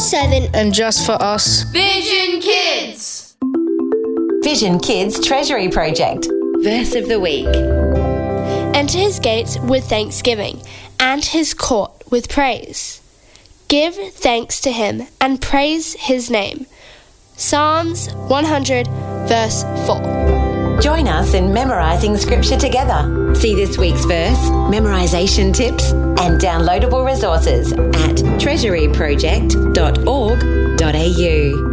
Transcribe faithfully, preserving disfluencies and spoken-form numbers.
seven, and just for us. Vision Kids! Vision Kids Treasury Project. Verse of the Week. Enter his gates with thanksgiving, and his court with praise. Give thanks to him and praise his name. Psalms one hundred, verse four. Join us in memorising scripture together. See this week's verse, memorisation tips, and downloadable resources at treasury project dot org dot a u.